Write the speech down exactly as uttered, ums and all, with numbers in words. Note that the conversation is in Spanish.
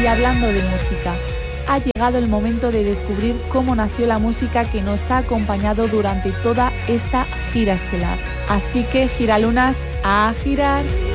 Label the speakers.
Speaker 1: Y hablando de música, ha llegado el momento de descubrir cómo nació la música que nos ha acompañado durante toda esta gira estelar. Así que, giralunas, a girar.